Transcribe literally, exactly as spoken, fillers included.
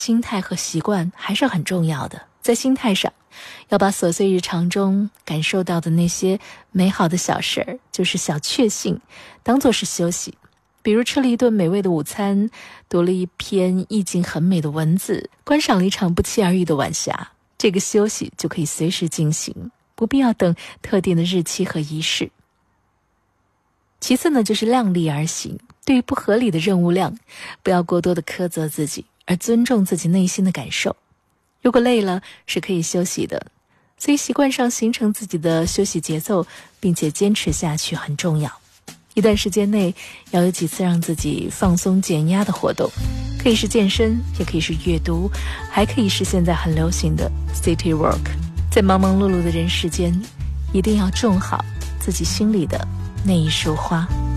心态和习惯还是很重要的。在心态上，要把琐碎日常中感受到的那些美好的小事儿，就是小确幸，当作是休息。比如吃了一顿美味的午餐，读了一篇意境很美的文字，观赏了一场不期而遇的晚霞，这个休息就可以随时进行，不必要等特定的日期和仪式。其次呢，就是量力而行。对于不合理的任务量，不要过多的苛责自己，而尊重自己内心的感受。如果累了，是可以休息的，所以习惯上形成自己的休息节奏，并且坚持下去很重要。一段时间内要有几次让自己放松减压的活动，可以是健身，也可以是阅读，还可以是现在很流行的 city walk。 在忙忙碌碌的人世间，一定要种好自己心里的那一束花。